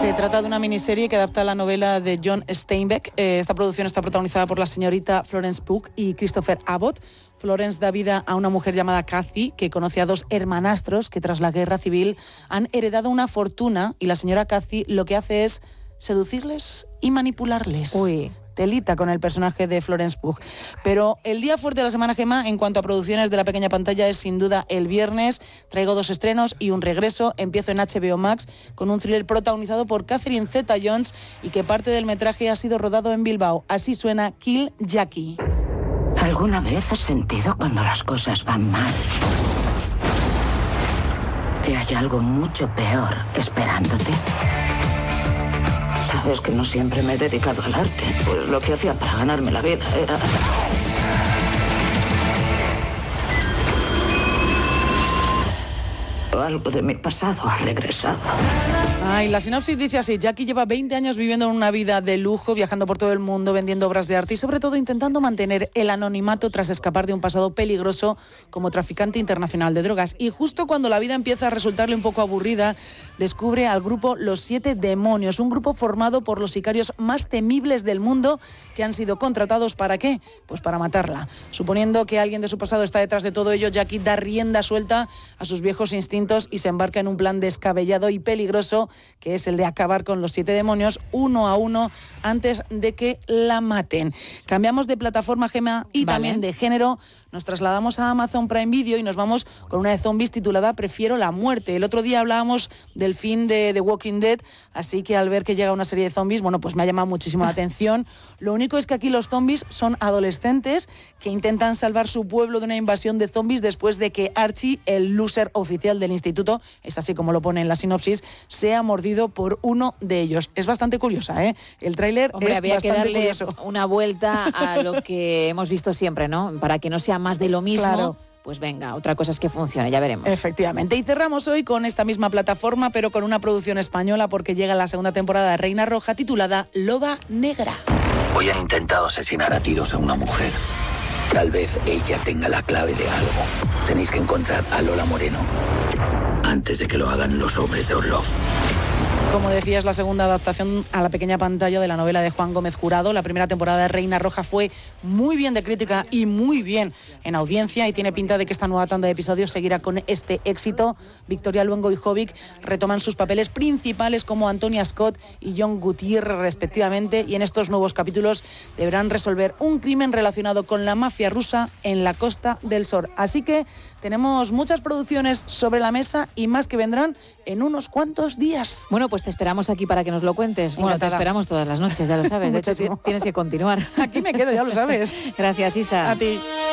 Se trata de una miniserie que adapta la novela de John Steinbeck. Esta producción está protagonizada por la señorita Florence Pugh y Christopher Abbott. Florence da vida a una mujer llamada Cathy, que conoce a dos hermanastros que tras la guerra civil han heredado una fortuna, y la señora Cathy lo que hace es seducirles y manipularles. Uy. Telita con el personaje de Florence Pugh. Pero el día fuerte de la semana, Gemma, en cuanto a producciones de la pequeña pantalla, es sin duda el viernes. Traigo 2 estrenos y un regreso. Empiezo en HBO Max con un thriller protagonizado por Catherine Zeta-Jones y que parte del metraje ha sido rodado en Bilbao. Así suena Kill Jackie. ¿Alguna vez has sentido cuando las cosas van mal? Que hay algo mucho peor esperándote. Sabes que no siempre me he dedicado al arte, pues lo que hacía para ganarme la vida era... Algo de mi pasado ha regresado. Ay, la sinopsis dice así: Jackie lleva 20 años viviendo una vida de lujo, viajando por todo el mundo, vendiendo obras de arte y sobre todo intentando mantener el anonimato tras escapar de un pasado peligroso como traficante internacional de drogas. Y justo cuando la vida empieza a resultarle un poco aburrida, descubre al grupo Los 7 Demonios, un grupo formado por los sicarios más temibles del mundo que han sido contratados ¿para qué? Pues para matarla. Suponiendo que alguien de su pasado está detrás de todo ello, Jackie da rienda suelta a sus viejos instintos y se embarca en un plan descabellado y peligroso, que es el de acabar con los 7 demonios uno a uno antes de que la maten. Cambiamos de plataforma, Gemma, y también de género. Nos trasladamos a Amazon Prime Video y nos vamos con una de zombies titulada Prefiero la muerte. El otro día hablábamos del fin de The Walking Dead, así que al ver que llega una serie de zombies, bueno, pues me ha llamado muchísimo la atención. Lo único es que aquí los zombies son adolescentes que intentan salvar su pueblo de una invasión de zombies después de que Archie, el loser oficial del instituto, es así como lo pone en la sinopsis, sea mordido por uno de ellos. Es bastante curiosa, ¿eh? El tráiler es bastante curioso. Había que darle una vuelta a lo que hemos visto siempre, ¿no? Para que no sea más de lo mismo. Claro. Pues venga, otra cosa es que funcione, ya veremos. Efectivamente. Y cerramos hoy con esta misma plataforma, pero con una producción española, porque llega la segunda temporada de Reina Roja titulada Loba Negra. Hoy han intentado asesinar a tiros a una mujer. Tal vez ella tenga la clave de algo. Tenéis que encontrar a Lola Moreno antes de que lo hagan los hombres de Orlov. Como decía, es la segunda adaptación a la pequeña pantalla de la novela de Juan Gómez Jurado. La primera temporada de Reina Roja fue muy bien de crítica y muy bien en audiencia, y tiene pinta de que esta nueva tanda de episodios seguirá con este éxito. Victoria Luengo y Jovic retoman sus papeles principales como Antonia Scott y John Gutiérrez respectivamente, y en estos nuevos capítulos deberán resolver un crimen relacionado con la mafia rusa en la Costa del Sol. Así que tenemos muchas producciones sobre la mesa y más que vendrán en unos cuantos días. Bueno, pues te esperamos aquí para que nos lo cuentes. Bueno, te esperamos todas las noches, ya lo sabes. De hecho, tienes que continuar. Aquí me quedo, ya lo sabes. Gracias, Isa. A ti.